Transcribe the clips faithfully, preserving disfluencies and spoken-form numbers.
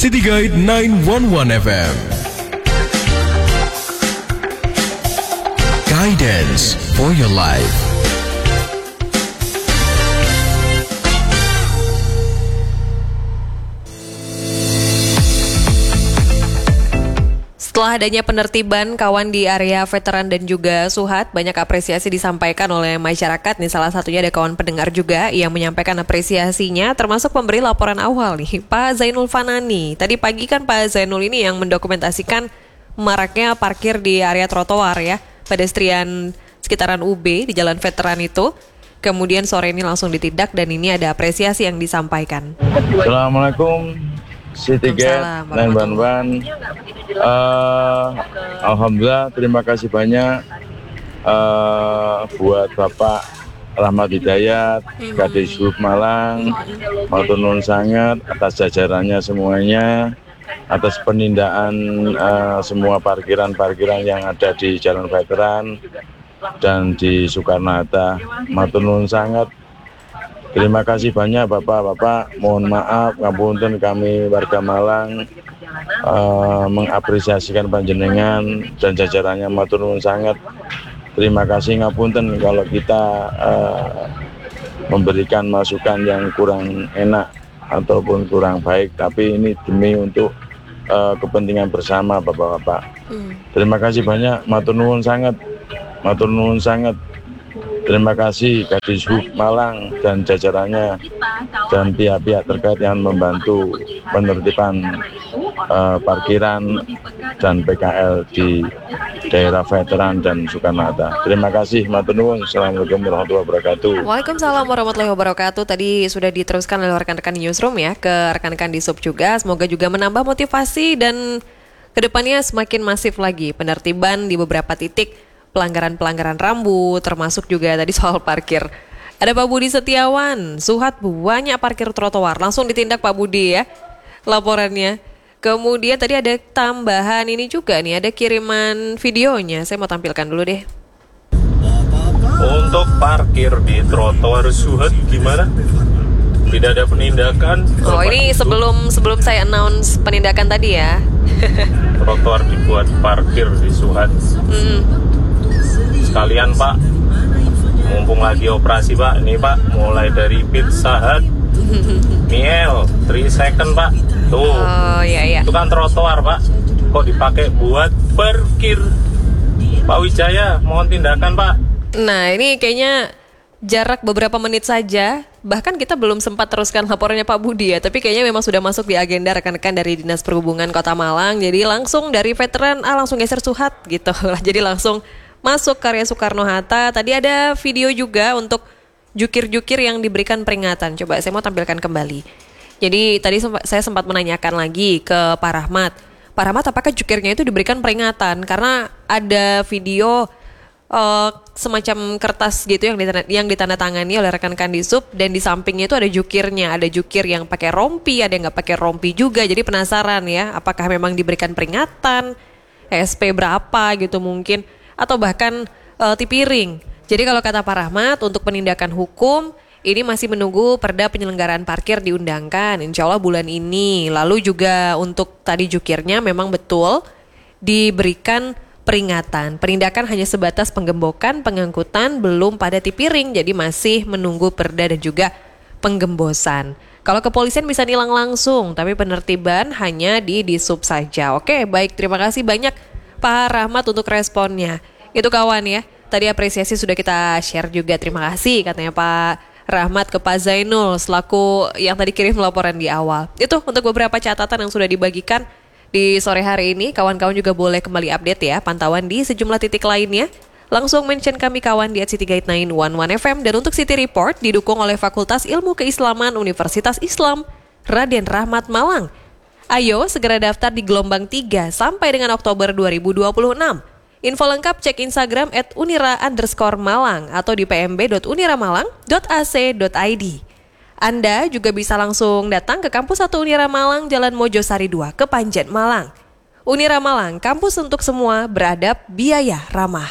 City Guide sembilan satu satu F M. Guidance for your life. Setelah adanya penertiban kawan di area veteran dan juga Suhat, banyak apresiasi disampaikan oleh masyarakat. Nih salah satunya ada kawan pendengar juga yang menyampaikan apresiasinya, termasuk pemberi laporan awal nih, Pak Zainul Fanani. Tadi pagi kan Pak Zainul ini yang mendokumentasikan maraknya parkir di area trotoar ya, pedestrian sekitaran U B di Jalan Veteran itu. Kemudian sore ini langsung ditindak dan ini ada apresiasi yang disampaikan. Assalamualaikum. City Guide sembilan satu satu. uh, Alhamdulillah, terima kasih banyak uh, buat Bapak Rahmat Hidayat, Kadis Hub Malang, matur nuwun sangat atas jajarannya semuanya, atas penindakan uh, semua parkiran-parkiran yang ada di Jalan Veteran dan di Soekarno-Hatta. Matur nuwun sangat. Terima kasih banyak Bapak-Bapak, mohon maaf ngapunten kami warga Malang uh, mengapresiasikan panjenengan dan jajarannya, matur nuwun sangat. Terima kasih ngapunten kalau kita uh, memberikan masukan yang kurang enak ataupun kurang baik, tapi ini demi untuk uh, kepentingan bersama Bapak-Bapak. Terima kasih banyak, matur nuwun sangat, matur nuwun sangat. Terima kasih Kadis Hub Malang dan jajarannya dan pihak-pihak terkait yang membantu penertiban uh, parkiran dan P K L di daerah veteran dan Soekarno-Hatta. Terima kasih, matur nuwun. Assalamualaikum warahmatullahi wabarakatuh. Waalaikumsalam warahmatullahi wabarakatuh. Tadi sudah diteruskan oleh rekan-rekan di Newsroom ya, ke rekan-rekan di Sub juga. Semoga juga menambah motivasi dan kedepannya semakin masif lagi penertiban di beberapa titik. Pelanggaran-pelanggaran rambut, termasuk juga tadi soal parkir. Ada Pak Budi Setiawan, Suhat banyak parkir trotoar, langsung ditindak Pak Budi ya laporannya. Kemudian tadi ada tambahan ini juga nih, ada kiriman videonya, saya mau tampilkan dulu deh. Untuk parkir di trotoar Suhat gimana? Tidak ada penindakan. Oh ini sebelum sebelum saya announce penindakan tadi ya. Trotoar dibuat parkir di Suhat. Hmm. Sekalian Pak, mumpung lagi operasi Pak, ini Pak mulai dari Pizza Hut, Miel, tiga second Pak, tuh, oh, iya, iya. Itu kan trotoar Pak, kok dipakai buat parkir. Pak Wijaya, mohon tindakan Pak. Nah ini kayaknya jarak beberapa menit saja, bahkan kita belum sempat teruskan laporannya Pak Budi ya, tapi kayaknya memang sudah masuk di agenda rekan-rekan dari Dinas Perhubungan Kota Malang, jadi langsung dari veteran, ah langsung geser Suhat gitu, jadi langsung masuk karya Soekarno-Hatta. Tadi ada video juga untuk jukir-jukir yang diberikan peringatan. Coba saya mau tampilkan kembali. Jadi tadi saya sempat menanyakan lagi ke Pak Rahmat. Pak Rahmat, apakah jukirnya itu diberikan peringatan? Karena ada video uh, semacam kertas gitu yang, ditanda, yang ditandatangani oleh rekan Kandisub, dan di sampingnya itu ada jukirnya. Ada jukir yang pakai rompi, ada yang nggak pakai rompi juga. Jadi penasaran ya, apakah memang diberikan peringatan, S P berapa gitu mungkin, atau bahkan uh, tipiring. Jadi kalau kata Pak Rahmat, untuk penindakan hukum ini masih menunggu perda penyelenggaraan parkir diundangkan, insya Allah bulan ini. Lalu juga untuk tadi jukirnya memang betul diberikan peringatan. Penindakan hanya sebatas penggembokan, pengangkutan, belum pada tipiring. Jadi masih menunggu perda dan juga penggembosan. Kalau kepolisian bisa nilang langsung, tapi penertiban hanya di Disub saja. Oke, baik, terima kasih banyak Pak Rahmat untuk responnya. Itu kawan ya, tadi apresiasi sudah kita share juga, terima kasih katanya Pak Rahmat ke Pak Zainul selaku yang tadi kirim laporan di awal. Itu untuk beberapa catatan yang sudah dibagikan di sore hari ini. Kawan-kawan juga boleh kembali update ya pantauan di sejumlah titik lainnya. Langsung mention kami kawan di at City Guide sembilan satu satu F M. Dan untuk City Report didukung oleh Fakultas Ilmu Keislaman Universitas Islam Raden Rahmat Malang. Ayo segera daftar di gelombang tiga sampai dengan Oktober dua ribu dua puluh enam. Info lengkap cek Instagram at unira underscore malang atau di pmb dot uniramalang dot a c dot i d. Anda juga bisa langsung datang ke Kampus satu Unira Malang, Jalan Mojosari dua, Kepanjen, Malang. Unira Malang, kampus untuk semua, beradab, biaya ramah.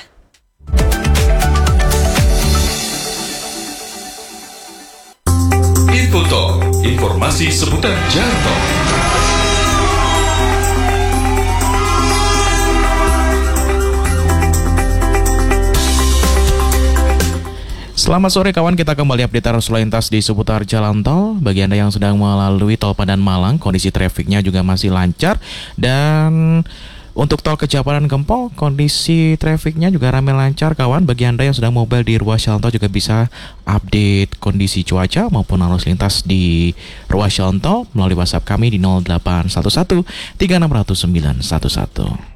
Infotalk, informasi seputar jalan tol. Selamat sore kawan, kita kembali update arus lalu lintas di seputar jalan tol. Bagi Anda yang sedang melalui tol Padan Malang, kondisi trafiknya juga masih lancar. Dan untuk tol Kejapanan Gempol, kondisi trafiknya juga ramai lancar kawan. Bagi Anda yang sedang mobile di ruas jalan tol juga bisa update kondisi cuaca maupun arus lintas di ruas jalan tol melalui WhatsApp kami di nol delapan satu satu tiga enam nol nol sembilan satu satu.